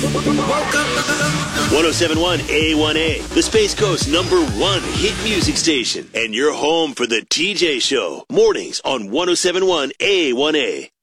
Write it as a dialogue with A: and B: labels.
A: 1071 A1A, the Space Coast #1 hit music station, and you're home for the TJ Show. Mornings on 1071 A1A.